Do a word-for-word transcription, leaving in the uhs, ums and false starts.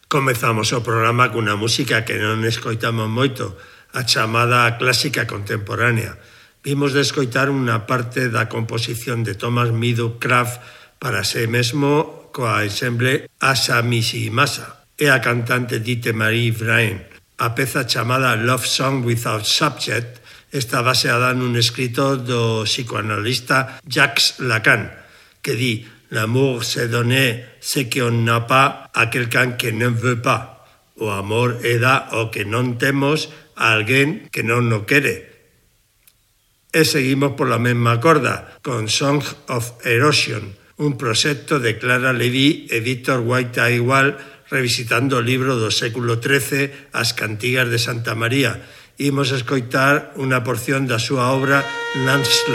Comezamos o programa cunha música que non escoitamos moito, a chamada clásica contemporánea. Vimos de escoitar unha parte da composición de Thomas Meadowcraft para sí mesmo coa ensemble Asa Mishimasa e a cantante Dite Marie Vrain. A peza chamada Love Song Without Subject está baseada nun escrito do psicoanalista Jacques Lacan, que di: l'amour c'est donner ce qu'on n'a pas a quelqu'un que non veut pas. O amor é dar o que non temos a alguén que non o quere. E seguimos por la mesma corda, con Song of Erosion, un proxecto de Clara Levy e Víctor White igual, revisitando o libro do século trece, As Cantigas de Santa María. Imos escoitar unha porción da súa obra Landslide.